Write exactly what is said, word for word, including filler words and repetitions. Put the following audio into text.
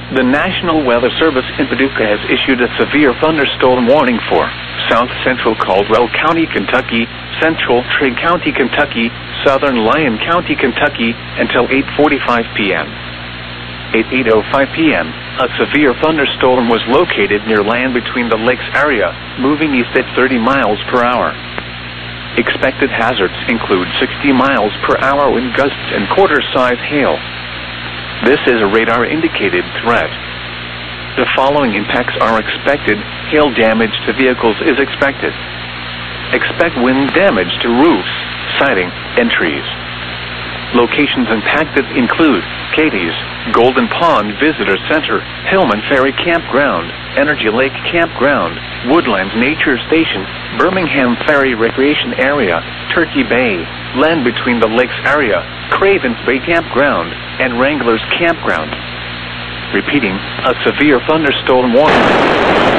The National Weather Service in Paducah has issued a severe thunderstorm warning for South Central Caldwell County, Kentucky, Central Trigg County, Kentucky, Southern Lyon County, Kentucky, until eight forty-five p m At eight oh five p m, a severe thunderstorm was located near land between the lakes area, moving east at thirty miles per hour. Expected hazards include sixty miles per hour wind gusts and quarter-size hail. This is a radar-indicated threat. The following impacts are expected. Hail damage to vehicles is expected. Expect wind damage to roofs, siding, and trees. Locations impacted include Katie's, Golden Pond Visitor Center, Hillman Ferry Campground, Energy Lake Campground, Woodlands Nature Station, Birmingham Ferry Recreation Area, Turkey Bay, Land Between the Lakes Area, Cravens Bay Campground, and Wranglers Campground. Repeating, a severe thunderstorm warning.